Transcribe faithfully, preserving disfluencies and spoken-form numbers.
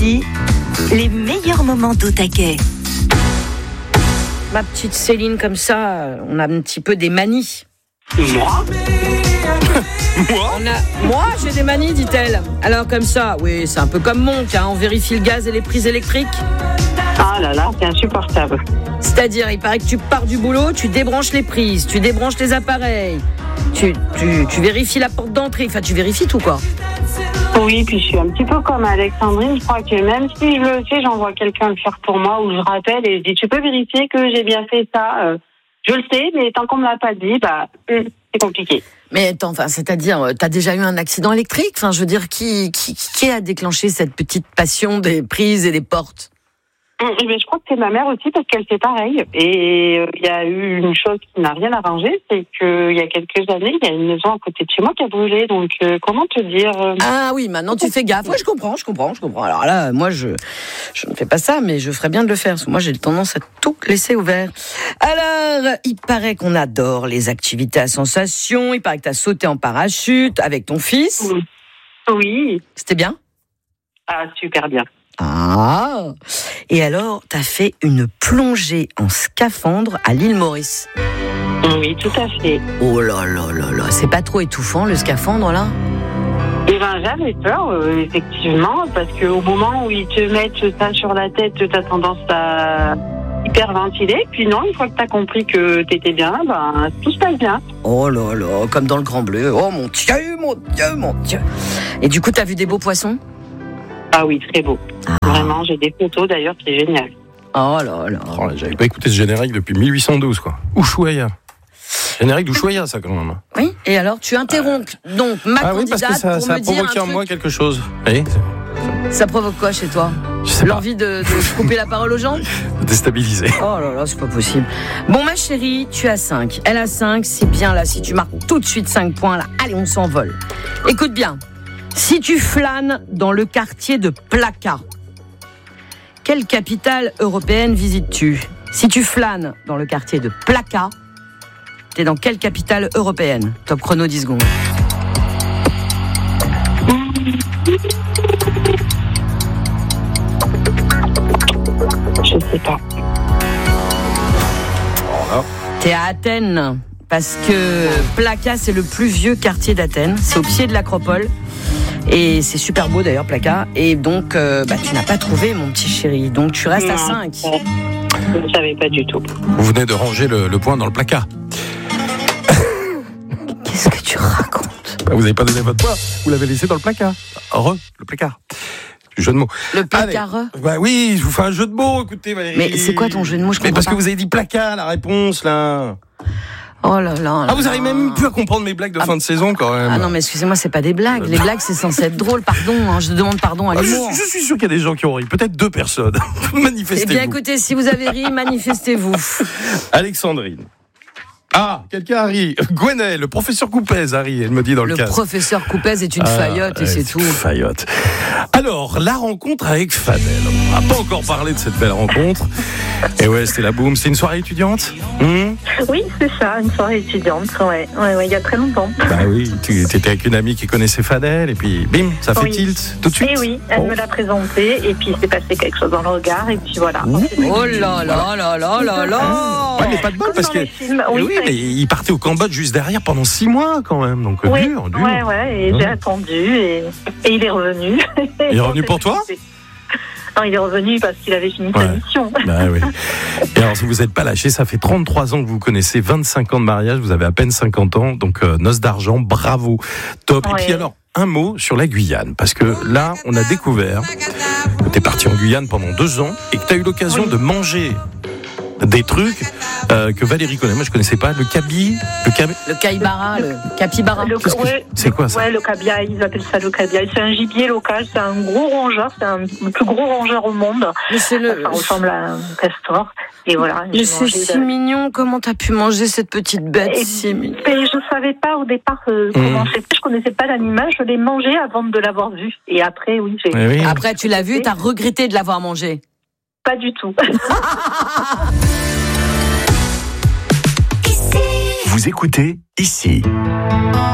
Ici, les meilleurs moments d'Au Taquet. Ma petite Céline, comme ça, on a un petit peu des manies. Moi Moi On a... Moi, j'ai des manies, dit-elle. Alors comme ça, oui, c'est un peu comme Monk, hein, on vérifie le gaz et les prises électriques. Ah là là, c'est insupportable. C'est-à-dire, il paraît que tu pars du boulot, tu débranches les prises, tu débranches les appareils, tu, tu, tu vérifies la porte d'entrée, enfin tu vérifies tout, quoi. Oui, puis je suis un petit peu comme Alexandrine, je crois que même si je le sais, j'envoie quelqu'un le faire pour moi, ou je rappelle et je dis, tu peux vérifier que j'ai bien fait ça. euh, Je le sais, mais tant qu'on me l'a pas dit, bah, c'est compliqué. Mais attends, enfin, c'est-à-dire, t'as déjà eu un accident électrique? Enfin, je veux dire, qui, qui, qui a déclenché cette petite passion des prises et des portes? Mais je crois que c'est ma mère aussi, parce qu'elle fait pareil. Et il euh, y a eu une chose qui n'a rien arrangé, c'est qu'il y a quelques années, il y a une maison à côté de chez moi qui a brûlé. Donc, euh, comment te dire euh... Ah oui, maintenant tu fais gaffe. Oui, je comprends, je comprends, je comprends. Alors là, moi, je, je ne fais pas ça, mais je ferais bien de le faire. Parce que moi, j'ai tendance à tout laisser ouvert. Alors, il paraît qu'on adore les activités à sensation. Il paraît que tu as sauté en parachute avec ton fils. Oui. C'était bien? Ah, super bien. Ah. Et alors, tu as fait une plongée en scaphandre à l'île Maurice. Oui, tout à fait. Oh là là là là, c'est pas trop étouffant le scaphandre là? Eh ben, j'avais peur, euh, effectivement, parce qu'au moment où ils te mettent ça sur la tête, tu as tendance à hyperventiler. Puis non, une fois que tu as compris que tu étais bien, ben, tout se passe bien. Oh là là, comme dans le Grand Bleu. Oh mon Dieu, mon Dieu, mon Dieu. Et du coup, tu as vu des beaux poissons? Ah oui, très beau. Ah. Vraiment, j'ai des photos d'ailleurs, c'est génial. Oh là là. Oh, j'avais pas écouté ce générique depuis mille huit cent douze, quoi. Ushuaïa. Générique d'Ushuaïa, ça, quand même. Oui, et alors tu interromps donc ma Ah oui, parce candidate que ça, pour ça a me dire provoqué un en truc. moi quelque chose. Oui, Ça provoque quoi chez toi? je sais pas, L'envie de, de couper la parole aux gens? déstabilisé. Oh là là, c'est pas possible. Bon, ma chérie, tu as cinq. Elle a cinq, c'est bien là. Si tu marques tout de suite cinq points, là, allez, on s'envole. Écoute bien. Si tu flânes dans le quartier de Plaka, quelle capitale européenne visites-tu? Si tu flânes dans le quartier de Plaka, t'es dans quelle capitale européenne? Top chrono, dix secondes. Je sais pas. Voilà. T'es à Athènes, parce que Plaka, c'est le plus vieux quartier d'Athènes. C'est au pied de l'Acropole. Et c'est super beau d'ailleurs, Plaka. Et donc, euh, bah, tu n'as pas trouvé, mon petit chéri. Donc, tu restes à cinq. Je ne savais pas du tout. Vous venez de ranger le, le point dans le placard. Qu'est-ce que tu racontes? Bah, vous n'avez pas donné votre poids, vous l'avez laissé dans le placard. Re, le placard. Du jeu de mots. Le placard? Allez. Bah oui, je vous fais un jeu de mots, écoutez Valérie. Mais c'est quoi ton jeu de mots? Je Mais comprends parce pas. que vous avez dit placard, la réponse, là. Oh là là. Ah, vous n'arrivez même plus à comprendre mes blagues de Ah, fin de saison, quand même. Ah non, mais excusez-moi, c'est pas des blagues. Les blagues, c'est censé être drôle, pardon. Hein, je demande pardon à Ah, je, l'humour. je suis sûr qu'il y a des gens qui ont ri. Peut-être deux personnes. Eh Manifestez-vous. bien, écoutez, si vous avez ri, manifestez-vous. Alexandrine. Ah, quelqu'un a ri. Gwenaël, le professeur Coupez a ri, elle me dit dans le, Le casque. professeur Coupez est une Ah, faillotte et ouais, c'est tout. Une faillotte. Alors, la rencontre avec Fadel. On n'a pas encore parlé de cette belle rencontre. Et ouais, c'était la boum. C'est une soirée étudiante hmm Oui, c'est ça, une soirée étudiante, ouais, ouais, ouais, il y a très longtemps. Bah oui, tu étais avec une amie qui connaissait Fadel, et puis bim, ça fait Oui. tilt tout de suite. Et oui, elle Oh. me l'a présenté, et puis il s'est passé quelque chose dans le regard, et puis voilà. Oh là là là là là là. Ouais, mais pas de bol Comme parce dans que. les films, Eh oui, oui, ça- mais il partait au Cambodge juste derrière pendant six mois quand même, donc Oui, dur, dur. ouais, ouais, et Ouais. j'ai attendu, et, et il est revenu. Il est revenu pour toi ? Non, il est revenu parce qu'il avait fini sa Ouais. mission. Bah oui. Et alors, si vous n'êtes pas lâché, ça fait trente-trois ans que vous connaissez, vingt-cinq ans de mariage, vous avez à peine cinquante ans, donc euh, noces d'argent, bravo, top. Ouais. Et puis alors, un mot sur la Guyane, parce que là, on a découvert que t'es parti en Guyane pendant deux ans et que t'as eu l'occasion Oui. de manger des trucs euh, que Valérie connaît. Moi, je connaissais pas. Le cabi, le cabi. Le caïbara, le capybara. Le- Qu'est-ce que ouais, c'est quoi ça ? Ouais, le cabiai, ils appellent ça le cabiai. C'est un gibier local, c'est un gros rongeur, c'est un, le plus gros rongeur au monde. Mais c'est le. Ça ressemble à un castor. Et voilà. Mais j'ai c'est mangé si de- mignon. Comment t'as pu manger cette petite bête Et- si mignonne? Et je savais pas au départ euh, comment c'était. Je connaissais pas l'animal. Je l'ai mangé avant de l'avoir vu. Et après, oui, j'ai Eh oui. Après, tu l'as vu et t'as regretté de l'avoir mangé. pas du tout. Vous écoutez ici.